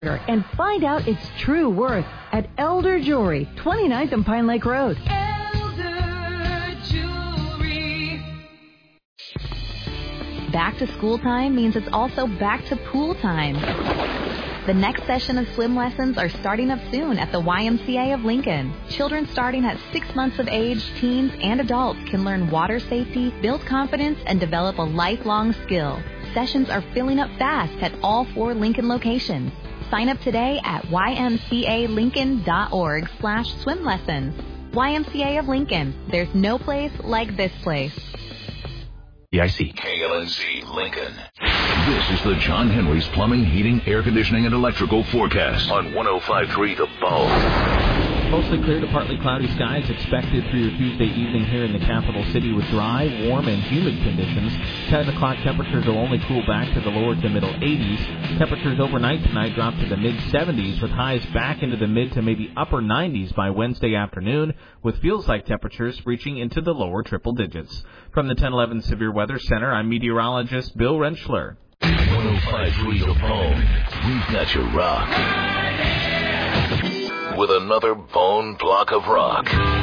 and find out its true worth at Elder Jewelry, 29th and Pine Lake Road. Elder Jewelry. Back to school time means it's also back to pool time. The next session of swim lessons are starting up soon at the YMCA of Lincoln. Children starting at 6 months of age, teens, and adults can learn water safety, build confidence, and develop a lifelong skill. Sessions are filling up fast at all 4 Lincoln locations. Sign up today at ymcalincoln.org/swim lessons. YMCA of Lincoln. There's no place like this place. EIC. KLNC Lincoln. This is the John Henry's Plumbing, Heating, Air Conditioning, and Electrical forecast on 105.3 The Bone. Mostly clear to partly cloudy skies expected through your Tuesday evening here in the capital city with dry, warm, and humid conditions. 10 o'clock temperatures will only cool back to the lower to middle 80s. Temperatures overnight tonight drop to the mid-70s with highs back into the mid to maybe upper 90s by Wednesday afternoon, with feels-like temperatures reaching into the lower triple digits. From the 1011 Severe Weather Center, I'm meteorologist Bill Rentschler. 105.3 The Bone. We've got your rock. With another bone block of rock.